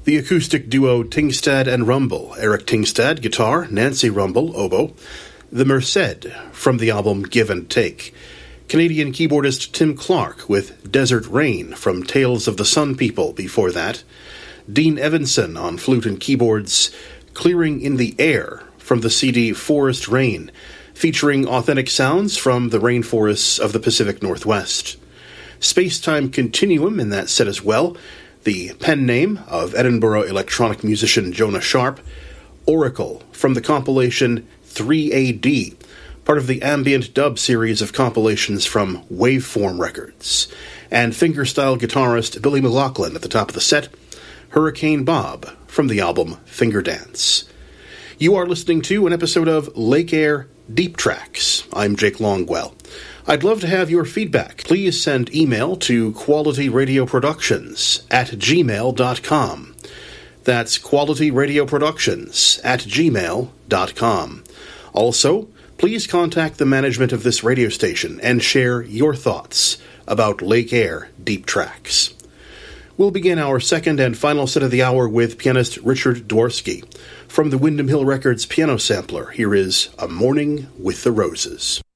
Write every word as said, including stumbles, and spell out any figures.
The acoustic duo Tingstad and Rumble, Eric Tingstad, guitar, Nancy Rumble, oboe. The Merced, from the album Give and Take. Canadian keyboardist Tim Clark with Desert Rain from Tales of the Sun People before that. Dean Evanson on flute and keyboards, Clearing in the Air from the C D Forest Rain, featuring authentic sounds from the rainforests of the Pacific Northwest. Space-Time Continuum in that set as well, the pen name of Edinburgh electronic musician Jonah Sharp. Oracle from the compilation three A D, part of the ambient dub series of compilations from Waveform Records. And fingerstyle guitarist Billy McLaughlin at the top of the set, Hurricane Bob from the album Finger Dance. You are listening to an episode of Lake Air Deep Tracks. I'm Jake Longwell. I'd love to have your feedback. Please send email to qualityradioproductions at gmail dot com. That's qualityradioproductions at gmail dot com. Also, please contact the management of this radio station and share your thoughts about Lake Air Deep Tracks. We'll begin our second and final set of the hour with pianist Richard Dworsky. From the Windham Hill Records piano sampler, here is A Morning with the Roses.